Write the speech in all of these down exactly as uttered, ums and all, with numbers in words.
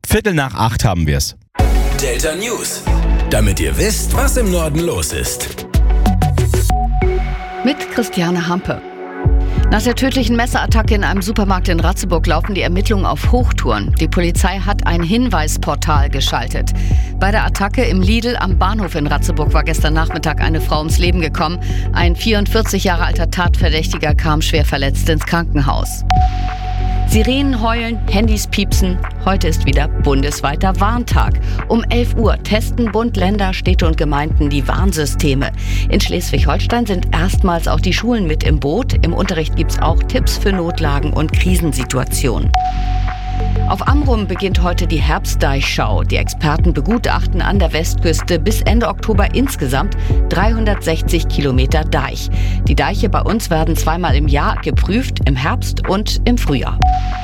Viertel nach acht haben wir es. Delta News. Damit ihr wisst, was im Norden los ist. Mit Christiane Hampe. Nach der tödlichen Messerattacke in einem Supermarkt in Ratzeburg laufen die Ermittlungen auf Hochtouren. Die Polizei hat ein Hinweisportal geschaltet. Bei der Attacke im Lidl am Bahnhof in Ratzeburg war gestern Nachmittag eine Frau ums Leben gekommen. Ein vierundvierzig Jahre alter Tatverdächtiger kam schwer verletzt ins Krankenhaus. Sirenen heulen, Handys piepsen. Heute ist wieder bundesweiter Warntag. Um elf Uhr testen Bund, Länder, Städte und Gemeinden die Warnsysteme. In Schleswig-Holstein sind erstmals auch die Schulen mit im Boot. Im Unterricht gibt es auch Tipps für Notlagen und Krisensituationen. Auf Amrum beginnt heute die Herbstdeichschau. Die Experten begutachten an der Westküste bis Ende Oktober insgesamt dreihundertsechzig Kilometer Deich. Die Deiche bei uns werden zweimal im Jahr geprüft, im Herbst und im Frühjahr.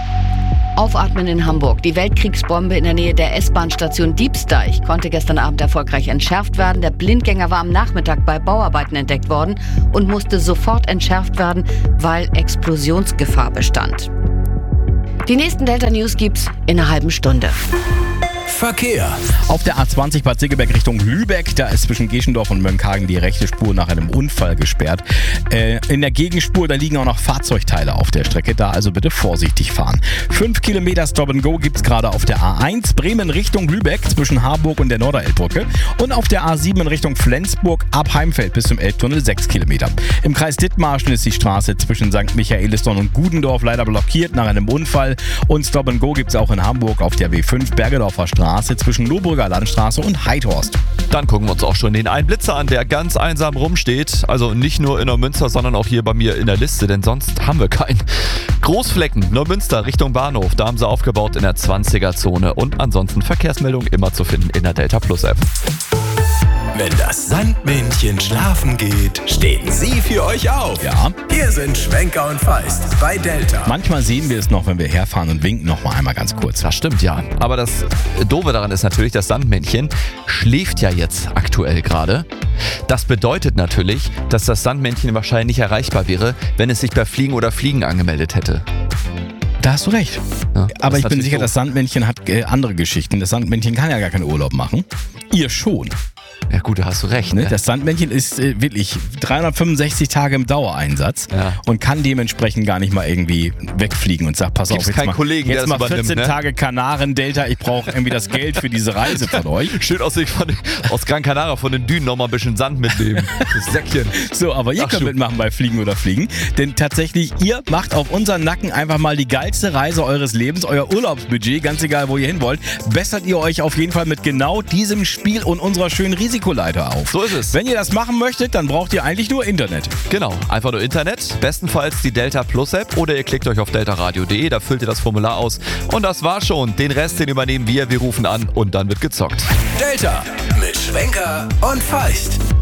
Aufatmen in Hamburg. Die Weltkriegsbombe in der Nähe der S-Bahn-Station Diebsdeich konnte gestern Abend erfolgreich entschärft werden. Der Blindgänger war am Nachmittag bei Bauarbeiten entdeckt worden und musste sofort entschärft werden, weil Explosionsgefahr bestand. Die nächsten Delta News gibt's in einer halben Stunde. Verkehr. Auf der A zwanzig Bad Segeberg Richtung Lübeck, da ist zwischen Geschendorf und Mönckehagen die rechte Spur nach einem Unfall gesperrt. Äh, in der Gegenspur, da liegen auch noch Fahrzeugteile auf der Strecke, da also bitte vorsichtig fahren. Fünf Kilometer Stop and Go gibt's gerade auf der A eins Bremen Richtung Lübeck zwischen Harburg und der Norderelbbrücke und auf der A sieben in Richtung Flensburg ab Heimfeld bis zum Elbtunnel sechs Kilometer. Im Kreis Dithmarschen ist die Straße zwischen Sankt Michaelisdorf und Gudendorf leider blockiert nach einem Unfall und Stop and Go gibt's auch in Hamburg auf der B fünf Bergedorfer Straße zwischen Lohbrügger Landstraße und Heidhorst. Dann gucken wir uns auch schon den einen Blitzer an, der ganz einsam rumsteht. Also nicht nur in Neumünster, sondern auch hier bei mir in der Liste, denn sonst haben wir keinen. Großflecken, Neumünster Richtung Bahnhof, da haben sie aufgebaut in der zwanziger-Zone. Und ansonsten Verkehrsmeldungen immer zu finden in der Delta Plus App. Wenn das Sandmännchen schlafen geht, stehen sie für euch auf. Ja. Hier sind Schwenker und Feist bei Delta. Manchmal sehen wir es noch, wenn wir herfahren und winken noch mal einmal ganz kurz. Das stimmt, ja. Aber das Doofe daran ist natürlich, das Sandmännchen schläft ja jetzt aktuell gerade. Das bedeutet natürlich, dass das Sandmännchen wahrscheinlich nicht erreichbar wäre, wenn es sich bei Fliegen oder Fliegen angemeldet hätte. Da hast du recht. Ja, aber ich bin sicher, doof. das Sandmännchen hat äh, andere Geschichten. Das Sandmännchen kann ja gar keinen Urlaub machen. Ihr schon. Ja gut, da hast du recht. Ne? Ne? Das Sandmännchen ist äh, wirklich dreihundertfünfundsechzig Tage im Dauereinsatz Ja. und kann dementsprechend gar nicht mal irgendwie wegfliegen und sagt, pass Gibt's auf, jetzt keinen mal, Kollegen, der jetzt das mal übernimmt, vierzehn ne? Tage Kanaren Delta, ich brauche irgendwie das Geld für diese Reise von euch. Schön aus, von, aus Gran Canaria von den Dünen nochmal ein bisschen Sand mitnehmen. Das Säckchen. So, aber ihr Ach, könnt schon. mitmachen bei Fliegen oder Fliegen, denn tatsächlich, ihr macht auf unseren Nacken einfach mal die geilste Reise eures Lebens, euer Urlaubsbudget, ganz egal, wo ihr hin wollt, bessert ihr euch auf jeden Fall mit genau diesem Spiel und unserer schönen Risikoleiter auf. So ist es. Wenn ihr das machen möchtet, dann braucht ihr eigentlich nur Internet. Genau, einfach nur Internet, bestenfalls die Delta Plus App oder ihr klickt euch auf deltaradio punkt de, da füllt ihr das Formular aus und das war's schon. Den Rest, den übernehmen wir, wir rufen an und dann wird gezockt. Delta mit Schwenker und Feist.